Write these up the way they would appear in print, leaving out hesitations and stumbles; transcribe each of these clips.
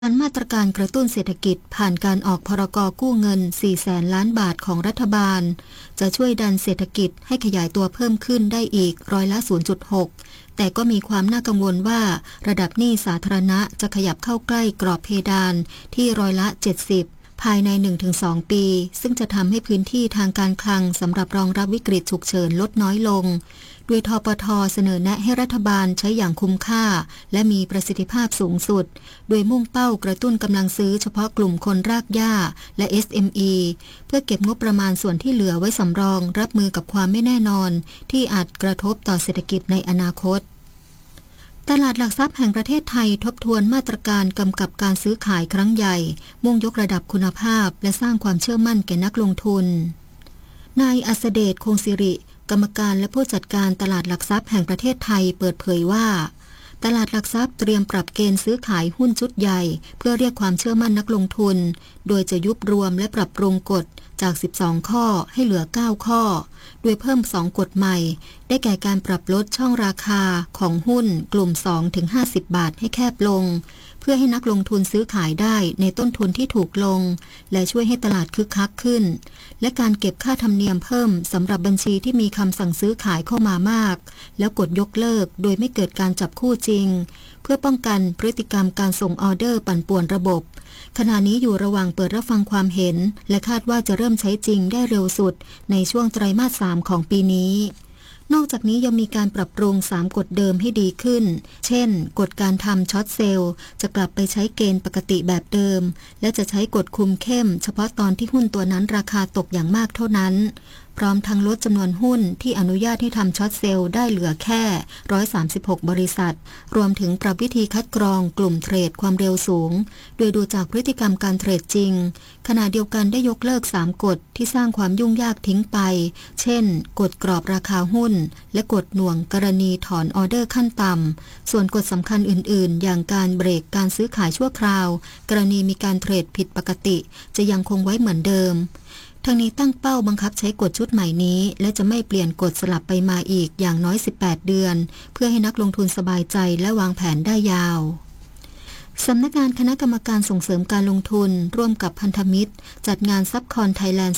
มาตรการกระตุ้นเศรษฐกิจผ่านการออกพรก.กู้เงิน 400,000 ล้านบาทของรัฐบาลจะช่วยดันเศรษฐกิจให้ขยายตัวเพิ่มขึ้นได้อีก0.6%แต่ก็มีความน่ากังวลว่าระดับหนี้สาธารณะจะขยับเข้าใกล้กรอบเพดานที่70%ภายใน 1-2 ปีซึ่งจะทำให้พื้นที่ทางการคลังสำหรับรองรับวิกฤตฉุกเฉินลดน้อยลงโดยธปท.เสนอแนะให้รัฐบาลใช้อย่างคุ้มค่าและมีประสิทธิภาพสูงสุดโดยมุ่งเป้ากระตุ้นกำลังซื้อเฉพาะกลุ่มคนรากหญ้าและ SME เพื่อเก็บงบประมาณส่วนที่เหลือไว้สำรองรับมือกับความไม่แน่นอนที่อาจกระทบต่อเศรษฐกิจในอนาคตตลาดหลักทรัพย์แห่งประเทศไทยทบทวนมาตรการกำกับการซื้อขายครั้งใหญ่มุ่งยกระดับคุณภาพและสร้างความเชื่อมั่นแก่นักลงทุนนายอัสเดช คงสิริกรรมการและผู้จัดการตลาดหลักทรัพย์แห่งประเทศไทยเปิดเผยว่าตลาดหลักทรัพย์เตรียมปรับเกณฑ์ซื้อขายหุ้นชุดใหญ่เพื่อเรียกความเชื่อมั่นนักลงทุนโดยจะยุบรวมและปรับปรุงกฎจาก12ข้อให้เหลือ9ข้อโดยเพิ่ม2กฎใหม่ได้แก่การปรับลดช่องราคาของหุ้นกลุ่ม 2-50 บาทให้แคบลงเพื่อให้นักลงทุนซื้อขายได้ในต้นทุนที่ถูกลงและช่วยให้ตลาดคึกคักขึ้นและการเก็บค่าธรรมเนียมเพิ่มสำหรับบัญชีที่มีคำสั่งซื้อขายเข้ามามากแล้วกดยกเลิกโดยไม่เกิดการจับคู่จริงเพื่อป้องกันพฤติกรรมการส่งออเดอร์ปั่นป่วนระบบขณะนี้อยู่ระหว่างเปิดรับฟังความเห็นและคาดว่าจะเริ่มใช้จริงได้เร็วสุดในช่วงไตรมาส 3ของปีนี้นอกจากนี้ยังมีการปรับปรุง3กฎเดิมให้ดีขึ้นเช่นกฎการทำช็อตเซลล์จะกลับไปใช้เกณฑ์ปกติแบบเดิมและจะใช้กฎคุมเข้มเฉพาะตอนที่หุ้นตัวนั้นราคาตกอย่างมากเท่านั้นพร้อมทั้งลดจำนวนหุ้นที่อนุญาตให้ทำช็อตเซลล์ได้เหลือแค่136บริษัทรวมถึงปรับวิธีคัดกรองกลุ่มเทรดความเร็วสูงโดยดูจากพฤติกรรมการเทรดจริงขณะเดียวกันได้ยกเลิก3กฎที่สร้างความยุ่งยากทิ้งไปเช่นกฎกรอบราคาหุ้นและกฎหน่วงกรณีถอนออเดอร์ขั้นต่ำส่วนกฎสำคัญอื่นๆอย่างการเบรกการซื้อขายชั่วคราวกรณีมีการเทรดผิดปกติจะยังคงไว้เหมือนเดิมทั้งนี้ตั้งเป้าบังคับใช้กฎชุดใหม่นี้และจะไม่เปลี่ยนกฎสลับไปมาอีกอย่างน้อย18เดือนเพื่อให้นักลงทุนสบายใจและวางแผนได้ยาวสำนักงานคณะกรรมการส่งเสริมการลงทุนร่วมกับพันธมิตรจัดงานซับคอนไทยแลนด์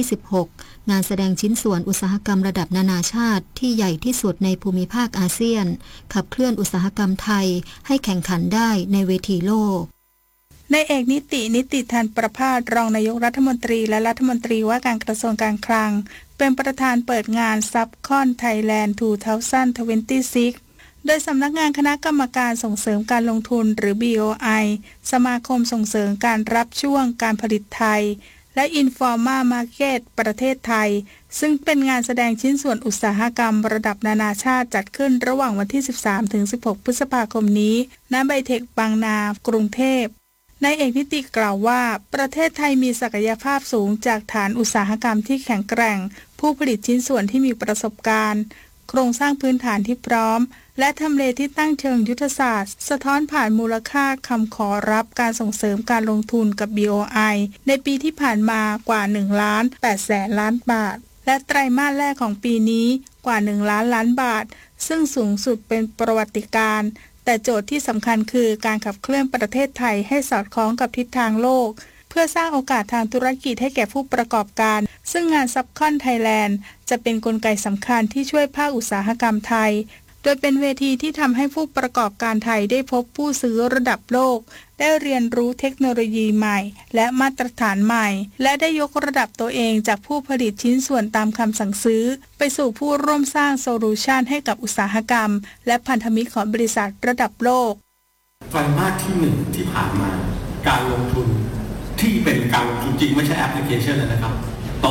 2026 งานแสดงชิ้นส่วนอุตสาหกรรมระดับนานาชาติที่ใหญ่ที่สุดในภูมิภาคอาเซียนขับเคลื่อนอุตสาหกรรมไทยให้แข่งขันได้ในเวทีโลกนายเอกนิติธันประภาสรองนายกรัฐมนตรีและรัฐมนตรีว่าการกระทรวงการคลังเป็นประธานเปิดงานซับคอนไทยแลนด์ 2026 โดยสำนักงานคณะกรรมการส่งเสริมการลงทุนหรือ BOI สมาคมส่งเสริมการรับช่วงการผลิตไทยและ Informa Market ประเทศไทยซึ่งเป็นงานแสดงชิ้นส่วนอุตสาหกรรมระดับนานาชาติจัดขึ้นระหว่างวันที่ 13-16 พฤษภาคมนี้ณไบเทคบางนากรุงเทพนายเอกนิติกล่าวว่าประเทศไทยมีศักยภาพสูงจากฐานอุตสาหกรรมที่แข็งแกร่งผู้ผลิตชิ้นส่วนที่มีประสบการณ์โครงสร้างพื้นฐานที่พร้อมและทำเลที่ตั้งเชิงยุทธศาสตร์สะท้อนผ่านมูลค่าคำขอรับการส่งเสริมการลงทุนกับ BOI ในปีที่ผ่านมากว่า 1,800,000 ล้านบาทและไตรมาสแรกของปีนี้กว่า 1 ล้านล้านบาทซึ่งสูงสุดเป็นประวัติการณ์แต่โจทย์ที่สำคัญคือการขับเคลื่อนประเทศไทยให้สอดคล้องกับทิศทางโลกเพื่อสร้างโอกาสทางธุรกิจให้แก่ผู้ประกอบการซึ่งงานซับคอนไทยแลนด์จะเป็นกลไกสำคัญที่ช่วยภาคอุตสาหกรรมไทยโดยเป็นเวทีที่ทำให้ผู้ประกอบการไทยได้พบผู้ซื้อระดับโลกได้เรียนรู้เทคโนโลยีใหม่และมาตรฐานใหม่และได้ยกระดับตัวเองจากผู้ผลิตชิ้นส่วนตามคำสั่งซื้อไปสู่ผู้ร่วมสร้างโซลูชันให้กับอุตสาหกรรมและพันธมิตรของบริษัทระดับโลกไตรมาสที่1ที่ผ่านมาการลงทุนที่เป็นการลงทุนจริงไม่ใช่แอปพลิเคชันเลยนะครับโต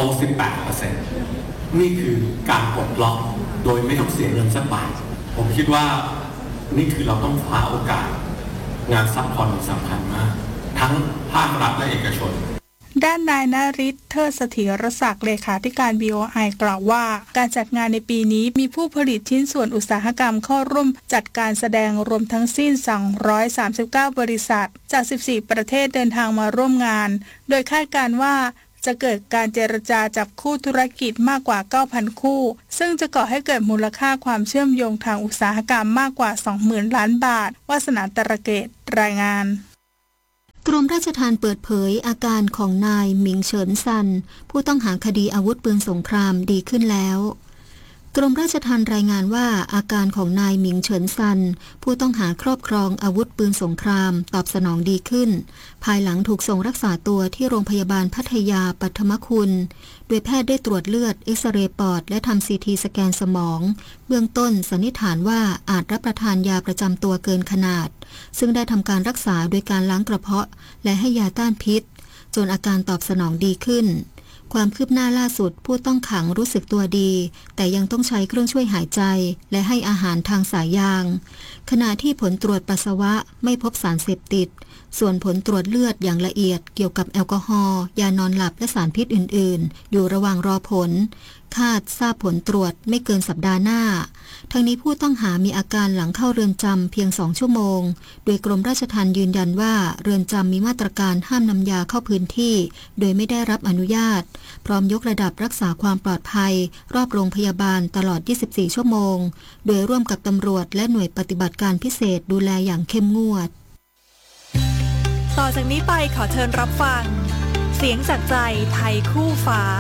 18% นี่คือการปลดล็อกโดยไม่ต้องเสียเงินสักบาทผมคิดว่านี่คือเราต้องคว้าโอกาสงานซับคอนสำคัญมากทั้งภาครัฐและเอกชนด้านนายณฤทธิ์เทิดเสถียรศักดิ์เลขาธิการ BOI กล่าวว่าการจัดงานในปีนี้มีผู้ผลิตชิ้นส่วนอุตสาหกรรมเข้าร่วมจัดการแสดงรวมทั้งสิ้น239บริษัทจาก14ประเทศเดินทางมาร่วมงานโดยคาดการณ์ว่าจะเกิดการเจรจาจับคู่ธุรกิจมากกว่า 9,000 คู่ซึ่งจะก่อให้เกิดมูลค่าความเชื่อมโยงทางอุตสาหกรรมมากกว่า 20,000 ล้านบาทวาสนาตระเกตรายงานรมราชทัณฑ์เปิดเผยอาการของนายหมิงเฉินซันผู้ต้องหาคดีอาวุธปืนสงครามดีขึ้นแล้วกรมราชทัณฑ์รายงานว่าอาการของนายหมิงเฉินซันผู้ต้องหาครอบครองอาวุธปืนสงครามตอบสนองดีขึ้นภายหลังถูกส่งรักษาตัวที่โรงพยาบาลพัทยาปัทมคุณโดยแพทย์ได้ตรวจเลือดเอ็กซเรย์ปอดและทำซีทีสแกนสมองเบื้องต้นสันนิษฐานว่าอาจรับประทานยาประจำตัวเกินขนาดซึ่งได้ทำการรักษาโดยการล้างกระเพาะและให้ยาต้านพิษจนอาการตอบสนองดีขึ้นความคืบหน้าล่าสุดผู้ต้องขังรู้สึกตัวดีแต่ยังต้องใช้เครื่องช่วยหายใจและให้อาหารทางสายยางขณะที่ผลตรวจปัสสาวะไม่พบสารเสพติดส่วนผลตรวจเลือดอย่างละเอียดเกี่ยวกับแอลกอฮอล์ยานอนหลับและสารพิษอื่นๆอยู่ระหว่างรอผลคาดทราบผลตรวจไม่เกินสัปดาห์หน้าทั้งนี้ผู้ต้องหามีอาการหลังเข้าเรือนจำเพียง2 ชั่วโมงโดยกรมราชทัณฑ์ยืนยันว่าเรือนจำมีมาตรการห้ามนำยาเข้าพื้นที่โดยไม่ได้รับอนุญาตพร้อมยกระดับรักษาความปลอดภัยรอบโรงพยาบาลตลอด24 ชั่วโมงโดยร่วมกับตำรวจและหน่วยปฏิบัติการพิเศษดูแลอย่างเข้มงวดต่อจากนี้ไปขอเชิญรับฟังเสียงจากใจไทยคู่ฟ้า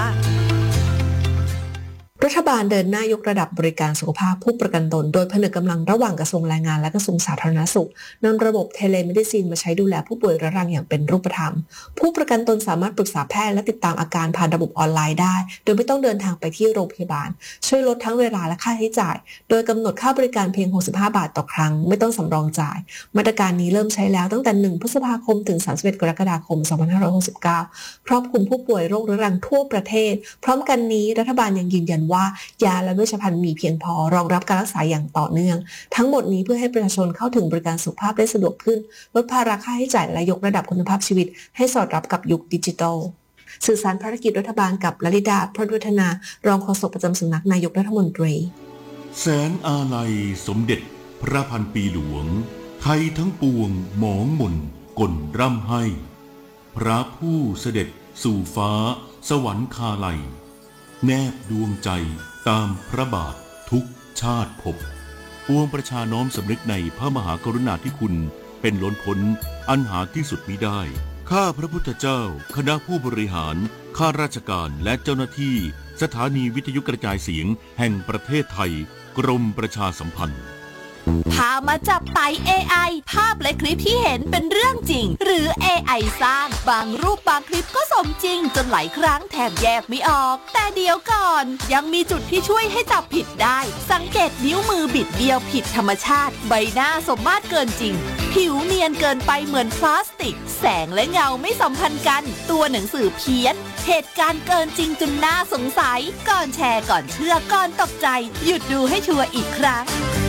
รัฐบาลเดินหน้ายกระดับบริการสุขภาพผู้ประกันตนโดยผนึกกำลังระหว่างกระทรวงแรงงานและกระทรวงสาธารณสุขนำระบบเทเลเมดิซินมาใช้ดูแลผู้ป่วยเรื้อรังอย่างเป็นรูปธรรมผู้ประกันตนสามารถปรึกษาแพทย์และติดตามอาการผ่านระบบออนไลน์ได้โดยไม่ต้องเดินทางไปที่โรงพยาบาลช่วยลดทั้งเวลาและค่าใช้จ่ายโดยกำหนดค่าบริการเพียง65 บาทต่อครั้งไม่ต้องสำรองจ่ายมาตรการนี้เริ่มใช้แล้วตั้งแต่1 พฤษภาคมถึง31 กรกฎาคม 2569ครอบคลุมผู้ป่วยโรคเรื้อรังทั่วประเทศพร้อมกันนี้รัฐบาลยังยืนยันว่ายาและเวชภัณฑ์มีเพียงพอรองรับการรักษาอย่างต่อเนื่องทั้งหมดนี้เพื่อให้ประชาชนเข้าถึงบริการสุขภาพได้สะดวกขึ้นลดภาระค่าใช้จ่ายและยกระดับคุณภาพชีวิตให้สอดรับกับยุคดิจิทัลสื่อสารภารกิจรัฐบาลกับลลิดาพรหมวัฒนารองโฆษกประจำสำนักนายกรัฐมนตรีแสนอาลัยสมเด็จพระพันปีหลวงไทยทั้งปวงหมองหม่นก่นร่ำให้พระผู้เสด็จสู่ฟ้าสวรรคาลัยแนบดวงใจตามพระบาททุกชาติภพปวงประชาน้อมสำนึกในพระมหากรุณาธิคุณเป็นล้นพ้นอันหาที่สุดมิได้ข้าพระพุทธเจ้าคณะผู้บริหารข้าราชการและเจ้าหน้าที่สถานีวิทยุกระจายเสียงแห่งประเทศไทยกรมประชาสัมพันธ์พามาจับไต่ AI ภาพและคลิปที่เห็นเป็นเรื่องจริงหรือ AI สร้างบางรูปบางคลิปก็สมจริงจนหลายครั้งแทบแยกไม่ออกแต่เดี๋ยวก่อนยังมีจุดที่ช่วยให้จับผิดได้สังเกตนิ้วมือบิดเบี้ยวผิดธรรมชาติใบหน้าสมมาตรเกินจริงผิวเนียนเกินไปเหมือนพลาสติกแสงและเงาไม่สัมพันธ์กันตัวหนังสือเพี้ยนเหตุการณ์เกินจริงจนน่าสงสัยก่อนแชร์ก่อนเชื่อก่อนตกใจหยุดดูให้ชัวร์อีกครั้ง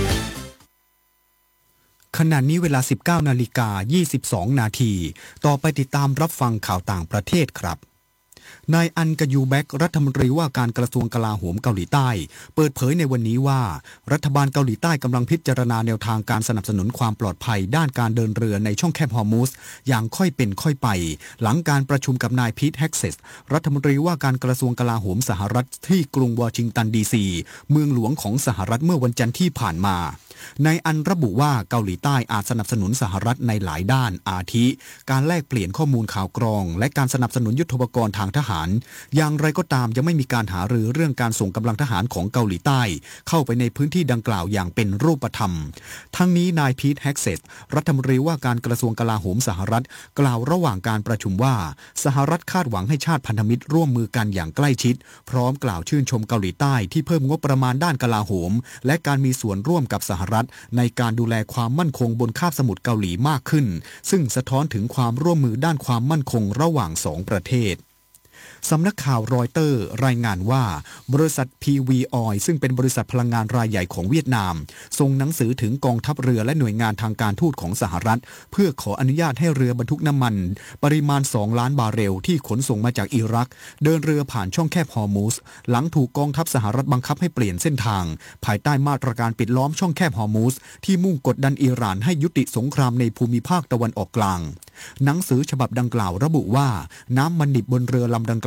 ขณะนี้เวลา 19:22 นาทีต่อไปติดตามรับฟังข่าวต่างประเทศครับนายอันกะยูแบกรัฐมนตรีว่าการกระทรวงกลาโหมเกาหลีใต้เปิดเผยในวันนี้ว่ารัฐบาลเกาหลีใต้กำลังพิจารณาแนวทางการสนับสนุนความปลอดภัยด้านการเดินเรือในช่องแคบฮอร์มุซอย่างค่อยเป็นค่อยไปหลังการประชุมกับนายพีทแฮกเซสรัฐมนตรีว่าการกระทรวงกลาโหมสหรัฐที่กรุงวอชิงตันดีซีเมืองหลวงของสหรัฐเมื่อวันจันทร์ที่ผ่านมานายอันระบุว่าเกาหลีใต้อาจสนับสนุนสหรัฐในหลายด้านอาทิการแลกเปลี่ยนข้อมูลข่าวกรองและการสนับสนุนยุทโธปกรณ์ทางทหารอย่างไรก็ตามยังไม่มีการหารือเรื่องการส่งกำลังทหารของเกาหลีใต้เข้าไปในพื้นที่ดังกล่าวอย่างเป็นรูปธรรมทั้งนี้นายพีทแฮกเซสรัฐมนตรีว่าการกระทรวงกลาโหมสหรัฐกล่าวระหว่างการประชุมว่าสหรัฐคาดหวังให้ชาติพันธมิตรร่วมมือกันอย่างใกล้ชิดพร้อมกล่าวชื่นชมเกาหลีใต้ที่เพิ่มงบประมาณด้านกลาโหมและการมีส่วนร่วมกับสหรัฐในการดูแลความมั่นคงบนคาบสมุทรเกาหลีมากขึ้นซึ่งสะท้อนถึงความร่วมมือด้านความมั่นคงระหว่างสองประเทศสำนักข่าวรอยเตอร์รายงานว่าบริษัท PV Oil ซึ่งเป็นบริษัทพลังงานรายใหญ่ของเวียดนามส่งหนังสือถึงกองทัพเรือและหน่วยงานทางการทูตของสหรัฐเพื่อขออนุญาตให้เรือบรรทุกน้ำมันปริมาณ2 ล้านบาร์เรลที่ขนส่งมาจากอิรักเดินเรือผ่านช่องแคบฮอร์มุซหลังถูกกองทัพสหรัฐบังคับให้เปลี่ยนเส้นทางภายใต้มาตรการปิดล้อมช่องแคบฮอร์มุซที่มุ่งกดดันอิหร่านให้ยุติสงครามในภูมิภาคตะวันออกกลางหนังสือฉบับดังกล่าวระบุว่าน้ำมันดิบบนเรือลำดังกล่าว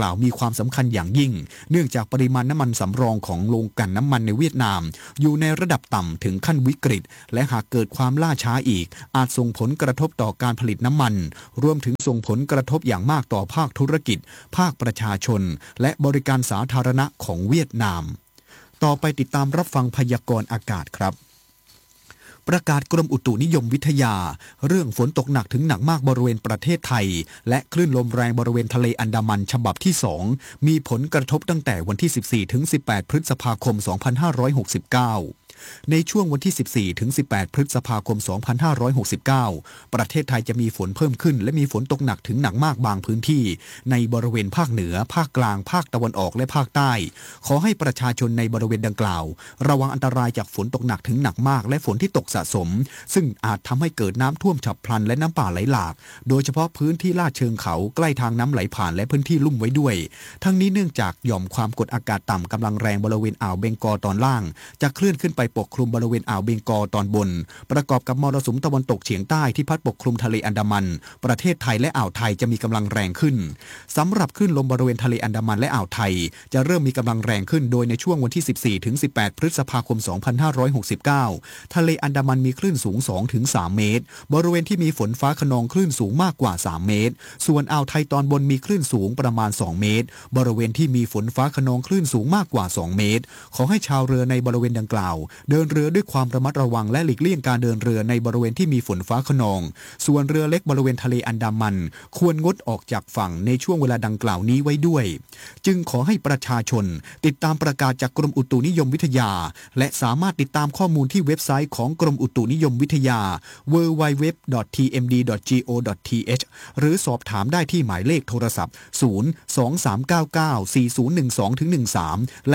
ล่าวมีความสำคัญอย่างยิ่งเนื่องจากปริมาณน้ำมันสำรองของโรงกลั่นน้ำมันในเวียดนามอยู่ในระดับต่ำถึงขั้นวิกฤตและหากเกิดความล่าช้าอีกอาจส่งผลกระทบต่อการผลิตน้ำมันรวมถึงส่งผลกระทบอย่างมากต่อภาคธุรกิจภาคประชาชนและบริการสาธารณะของเวียดนามต่อไปติดตามรับฟังพยากรณ์อากาศครับประกาศกรมอุตุนิยมวิทยาเรื่องฝนตกหนักถึงหนักมากบริเวณประเทศไทยและคลื่นลมแรงบริเวณทะเลอันดามันฉบับที่ 2มีผลกระทบตั้งแต่วันที่ 14 ถึง 18 พฤษภาคม 2569ในช่วงวันที่ 14 ถึง 18 พฤษภาคม 2569ประเทศไทยจะมีฝนเพิ่มขึ้นและมีฝนตกหนักถึงหนักมากบางพื้นที่ในบริเวณภาคเหนือภาคกลางภาคตะวันออกและภาคใต้ขอให้ประชาชนในบริเวณดังกล่าวระวังอันตรายจากฝนตกหนักถึงหนักมากและฝนที่ตกสะสมซึ่งอาจทำให้เกิดน้ำท่วมฉับพลันและน้ำป่าไหลหลากโดยเฉพาะพื้นที่ลาดเชิงเขาใกล้ทางน้ำไหลผ่านและพื้นที่ลุ่มไว้ด้วยทั้งนี้เนื่องจากหย่อมความกดอากาศต่ำกำลังแรงบริเวณอ่าวเบงกอลตอนล่างจะเคลื่อนขึ้นไปปกคลุมบริเวณอ่าวเบงกอลตอนบนประกอบกับมรสุมตะวันตกเฉียงใต้ที่พัดปกคลุมทะเลอันดามันประเทศไทยและอ่าวไทยจะมีกำลังแรงขึ้นสำหรับคลื่นลมบริเวณทะเลอันดามันและอ่าวไทยจะเริ่มมีกำลังแรงขึ้นโดยในช่วงวันที่ 14 ถึง 18 พฤษภาคม 2569ทะเลอันดามันมีคลื่นสูง 2-3 เมตรบริเวณที่มีฝนฟ้าคะนองคลื่นสูงมากกว่า3 เมตรส่วนอ่าวไทยตอนบนมีคลื่นสูงประมาณ2 เมตรบริเวณที่มีฝนฟ้าคะนองคลื่นสูงมากกว่า2 เมตรขอให้ชาวเรือในบริเวณดังกล่าวเดินเรือด้วยความระมัดระวังและหลีกเลี่ยงการเดินเรือในบริเวณที่มีฝนฟ้าคะนองส่วนเรือเล็กบริเวณทะเลอันดามันควรงดออกจากฝั่งในช่วงเวลาดังกล่าวนี้ไว้ด้วยจึงขอให้ประชาชนติดตามประกาศจากกรมอุตุนิยมวิทยาและสามารถติดตามข้อมูลที่เว็บไซต์ของกรมอุตุนิยมวิทยา www.tmd.go.th หรือสอบถามได้ที่หมายเลขโทรศัพท์ 023994012-13 และ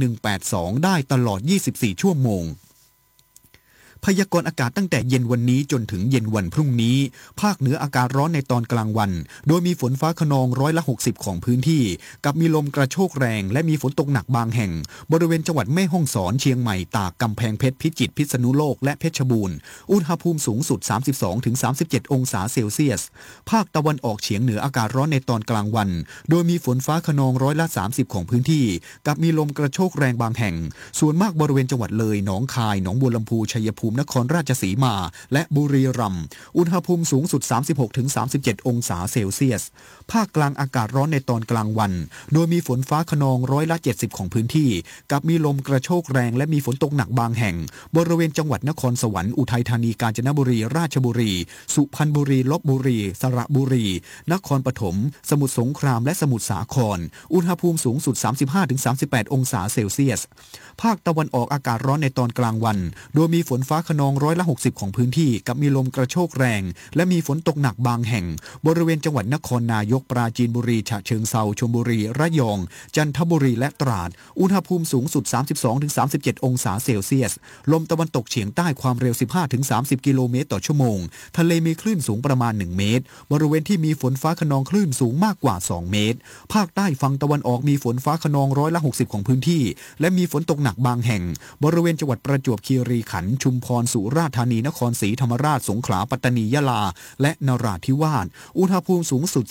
1182 ได้ตลอด 24 ชั่วโมงพยากรณ์อากาศตั้งแต่เย็นวันนี้จนถึงเย็นวันพรุ่งนี้ภาคเหนืออากาศร้อนในตอนกลางวันโดยมีฝนฟ้าคะนอง60%ของพื้นที่กับมีลมกระโชกแรงและมีฝนตกหนักบางแห่งบริเวณจังหวัดแม่ฮ่องสอนเชียงใหม่ตากกำแพงเพชรพิจิตรพิษณุโลกและเพชรบูรณ์อุณหภูมิสูงสุด 32-37 องศาเซลเซียสภาคตะวันออกเฉียงเหนืออากาศร้อนในตอนกลางวันโดยมีฝนฟ้าคะนอง30%ของพื้นที่กับมีลมกระโชกแรงบางแห่งส่วนมากบริเวณจังหวัดเลยหนองคายหนองบัวลำพูชัยภูมินครราชสีมาและบุรีรัมย์อุณหภูมิสูงสุด 36-37 องศาเซลเซียสภาคกลางอากาศร้อนในตอนกลางวันโดยมีฝนฟ้าคะนอง70%ของพื้นที่กับมีลมกระโชกแรงและมีฝนตกหนักบางแห่งบริเวณจังหวัดนครสวรรค์อุทัยธานีกาญจนบุรีราชบุรีสุพรรณบุรีลพบุรีสระบุรีนครปฐมสมุทรสงครามและสมุทรสาครอุณหภูมิสูงสุด 35-38 องศาเซลเซียสภาคตะวันออกอากาศร้อนในตอนกลางวันโดยมีฝนฟ้าคะนอง60%ของพื้นที่กับมีลมกระโชกแรงและมีฝนตกหนักบางแห่งบริเวณจังหวัดนครนายกปราจีนบุรีฉะเชิงเทราชลบุรีระยองจันทบุรีและตราดอุณหภูมิสูงสุด 32-37 องศาเซลเซียสลมตะวันตกเฉียงใต้ความเร็ว 15-30 กิโลเมตรต่อชั่วโมงทะเลมีคลื่นสูงประมาณ1 เมตรบริเวณที่มีฝนฟ้าคะนองคลื่นสูงมากกว่า2 เมตรภาคใต้ฝั่งตะวันออกมีฝนฟ้าคะนอง60%ของพื้นที่และมีฝนตกหนักบางแห่งบริเวณจังหวัดประจวบคีรีขันธ์ชุมพรสุราษฎร์ธานีนครศรีธรรมราชสงขลาปัตตานียะลาและนราธิวาสอุณหภูมิสูงสุด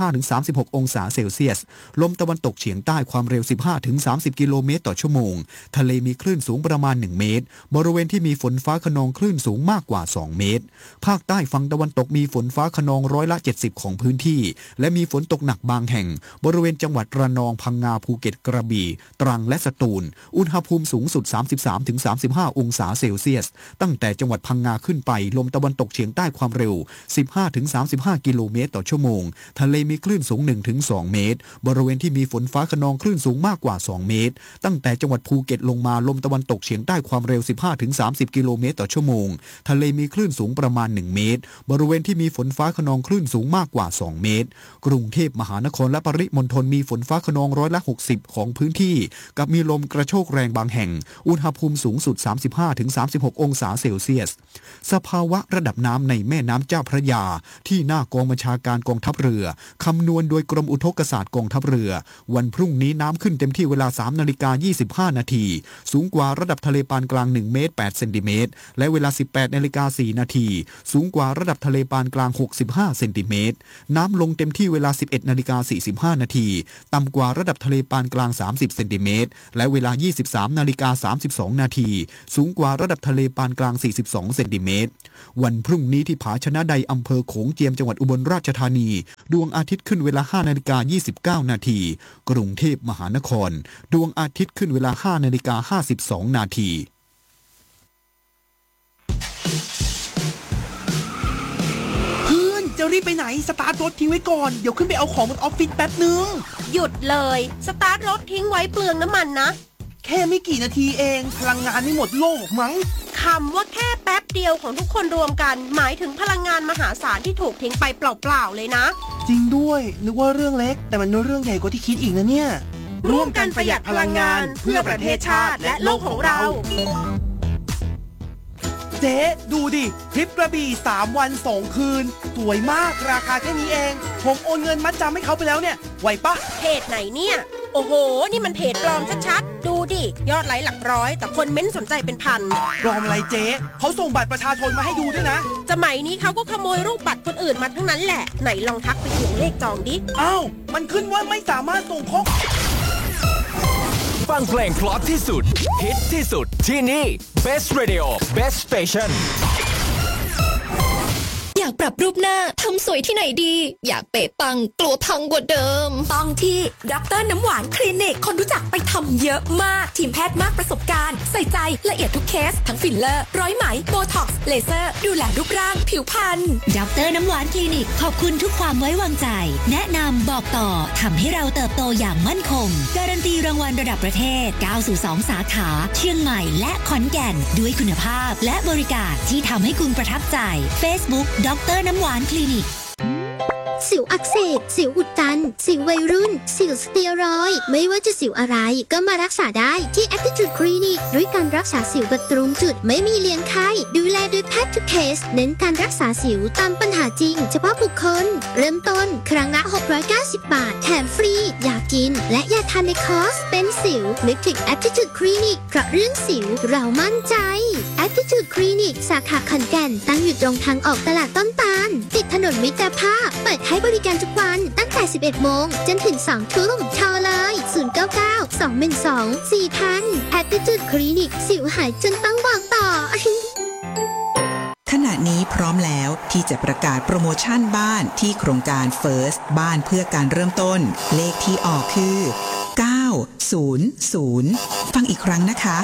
35-36 องศาเซลเซียสลมตะวันตกเฉียงใต้ความเร็ว 15-30 กิโลเมตรต่อชั่วโมงทะเลมีคลื่นสูงประมาณ1 เมตรบริเวณที่มีฝนฟ้าคะนองคลื่นสูงมากกว่า2 เมตรภาคใต้ฝั่งตะวันตกมีฝนฟ้าคะนอง70%ของพื้นที่และมีฝนตกหนักบางแห่งบริเวณจังหวัดระนองพังงาภูเก็ตกระบี่ตรังและสตูลอุณหภูมิสูงสุด 33-35 องศาเซลเซียสตั้งแต่จังหวัดพังงาขึ้นไปลมตะวันตกเฉียงใต้ความเร็ว 15-35 กิโลเมตรต่อชั่วโมงทะเลมีคลื่นสูง 1-2 เมตรบริเวณที่มีฝนฟ้าคะนองคลื่นสูงมากกว่า2 เมตรตั้งแต่จังหวัดภูเก็ตลงมาลมตะวันตกเฉียงใต้ความเร็ว 15-30 กิโลเมตรต่อชั่วโมงทะเลมีคลื่นสูงประมาณ1 เมตรบริเวณที่มีฝนฟ้าคะนองคลื่นสูงมากกว่า2 เมตรกรุงเทพมหานครและปริมณฑลมีฝนฟ้าคะนอง60%ของพื้นที่กับมีลมกระโชกแรงบางแห่งอุณหภูมิสูงสุด 35-36 องศาาเซลเซียสสภาวะระดับน้ำในแม่น้ำเจ้าพระยาที่หน้ากองบัญชาการกองทัพเรือคำนวณโดยกรมอุทกศาสตร์กองทัพเรือวันพรุ่งนี้น้ำขึ้นเต็มที่เวลา 3:25 นาทีสูงกว่าระดับทะเลปานกลาง1 เมตร 8 เซนติเมตรและเวลา 18:04 นาทีสูงกว่าระดับทะเลปานกลาง65 เซนติเมตรน้ำลงเต็มที่เวลา 11:45 นาทีต่ำกว่าระดับทะเลปานกลาง30 เซนติเมตรและเวลา 23:32 นาทีสูงกว่าระดับทะเลปานกลาง42 เซนติเมตรวันพรุ่งนี้ที่ผาชนะใดอำเภอโขงเจียมจังหวัดอุบลราชธานีดวงอาทิตย์ขึ้นเวลา 5:29 นาทีกรุงเทพมหานครดวงอาทิตย์ขึ้นเวลา 5:52 นาทีจะรีบไปไหนสตาร์ทรถทิ้งไว้ก่อนเดี๋ยวขึ้นไปเอาของบนออฟฟิศแป๊บนึงหยุดเลยสตาร์ทรถทิ้งไว้เปลืองน้ำมันนะแค่ไม่กี่นาทีเองพลังงานไม่หมดโลกมั้งคำว่าแค่แป๊บเดียวของทุกคนรวมกันหมายถึงพลังงานมหาศาลที่ถูกทิ้งไปเปล่าๆเลยนะจริงด้วยนึกว่าเรื่องเล็กแต่มันเรื่องใหญ่กว่าที่คิดอีกนะเนี่ยร่วมกันประหยัดพลังงานเพื่อประเทศชาติและโลกของเราเจ๊ดูดิทริปกระบี่3 วัน 2 คืนสวยมากราคาแค่นี้เองผมโอนเงินมัดจำให้เขาไปแล้วเนี่ยไหวปะเพจไหนเนี่ยโอ้โหนี่มันเพจปลอมชัดๆดูดิยอดไลค์หลักร้อยแต่คนเม้นสนใจเป็นพันปลอมอะไรเจ๊เขาส่งบัตรประชาชนมาให้ดูด้วยนะสมัยนี้เขาก็ขโมยรูปบัตรคนอื่นมาทั้งนั้นแหละไหนลองทักไปถึงเลขจองดิอ้าวมันขึ้นว่าไม่สามารถส่งข้อฟังเพลงเพราะที่สุดฮิตที่สุดที่นี่ Best Radio Best Station อยากปรับรูปหน้าทำสวยที่ไหนดีอยากเป๊ะปังกลัวพังกว่าเดิมต้องที่ดร.น้ำหวานคลินิกคนรู้จักไปทำเยอะมากทีมแพทย์มากประสบการณ์ใส่ใจละเอียดทุกเคสทั้งฟิลเลอร์ร้อยไหมโบท็อกซ์เลเซอร์ดูแลรูปร่างผิวพรรณดร.น้ำหวานคลินิกขอบคุณทุกความไว้วางใจแนะนำบอกต่อทำให้เราเติบโตอย่างมั่นคงการันตีรางวัลระดับประเทศ9สู่2สาขาเชียงใหม่และขอนแก่นด้วยคุณภาพและบริการที่ทำให้คุณประทับใจ Facebook ดร.น้ำหวานคลินิกสิวอักเสบสิวอุดตันสิววัยรุ่นสิวสเตียรอยด์ไม่ว่าจะสิวอะไรก็มารักษาได้ที่ Attitude Clinic ด้วยการรักษาสิวแบบตรงจุดไม่มีเลี้ยงไข้ดูแลโดยแพทย์ทุกเคสเน้นการรักษาสิวตามปัญหาจริงเฉพาะบุคคลเริ่มต้นครั้งละ690 บาทแถมฟรียากินและยาทานในคอร์สเป็นสิวนึกถึง Attitude Clinic เพราะเรื่องสิวเรามั่นใจ Attitude Clinic สาขาขอนแก่นตั้งอยู่ตรงทางออกตลาดต้นตาลติดถนนมิตรภาพเปิดให้บริการทุกวันตั้งแต่ 11 โมงจนถึง 2 ทุ่มโทรเลย 099-212-4000 Attitude Clinic สิวหายจนต้องบอกต่อขณะนี้พร้อมแล้วที่จะประกาศโปรโมชั่นบ้านที่โครงการ First บ้านเพื่อการเริ่มต้นเลขที่ออกคือ900ฟังอีกครั้งนะคะ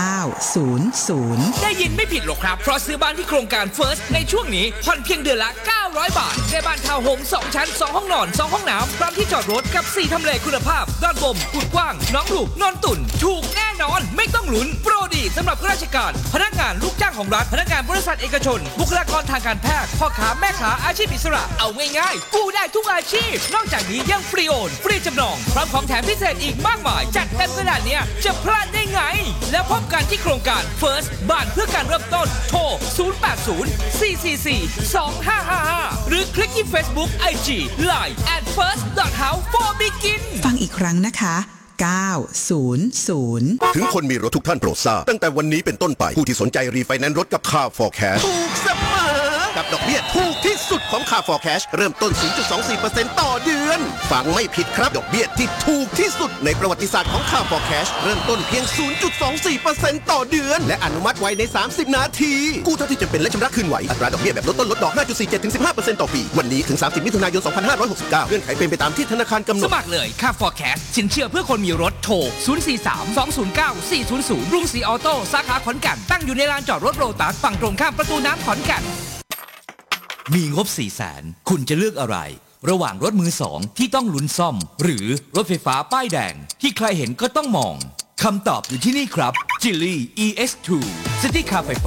900 ได้ยินไม่ผิดหรอกครับเพราะซื้อบ้านที่โครงการ First ในช่วงนี้ผ่อนเพียงเดือนละ900 บาทได้บ้านทาวน์โฮม2 ชั้น2 ห้องนอน2 ห้องน้ำพร้อมที่จอดรถกับ4ทำเลคุณภาพด้านบนกุดกว้างน้องหลูกนอนตุ่นถูกแน่นอนไม่ต้องลุ้นโปรดีสำหรับข้าราชการพนักงานลูกจ้างของรัฐพนักงานบริษัทเอกชนบุคลากรทางการแพทย์พ่อค้าแม่ค้าอาชีพอิสระเอาง่ายๆกู้ได้ทุกอาชีพนอกจากนี้ยังฟรีโอนฟรีจำนองพร้อมของแถมพิเศษอีกมากมายจัดเต็มขนาดนี้จะพลาดได้ไงแล้วพบกันที่โครงการ First บ้านเพื่อการเริ่มต้นโทร 080-444-2555 หรือคลิกที่ Facebook IG Line @first.house4begin ฟังอีกครั้งนะคะ900 ถึงคนมีรถทุกท่านโปรดทราบตั้งแต่วันนี้เป็นต้นไปผู้ที่สนใจรีไฟแนนซ์รถกับ Car for Cash ถูกเสมอกับดอกเบี้ยถูกที่สุดของ Car for Cash เริ่มต้น 0.24% ต่อเดือนฟังไม่ผิดครับดอกเบี้ยที่ถูกที่สุดในประวัติศาสตร์ของ Car for Cash เริ่มต้นเพียง 0.24% ต่อเดือนและอนุมัติไว้ใน30นาทีกู้เท่าที่จำเป็นและชำระคืนไหวอัตราดอกเบี้ยแบบลดต้นลดดอก 5.47-15% ต่อปีวันนี้ถึง30มิถุนายน2569เงื่อนไขเป็นไปตามที่ธนาคารกำหนดสมัครเลย Car for Cash สินเชื่อเพื่อคนมีรถโทร 043-209-400 รุ่งศรีออโต้สาขาขอนแก่นตั้งอยู่ในลานจอดรถโรตัสฝั่งตรงข้ามประตูน้ำขอนแก่นมีงบ 400,000 คุณจะเลือกอะไรระหว่างรถมือสองที่ต้องลุ้นซ่อมหรือรถไฟฟ้าป้ายแดงที่ใครเห็นก็ต้องมองคำตอบอยู่ที่นี่ครับ Geely EX2 ซิตี้คาร์ไฟฟ้า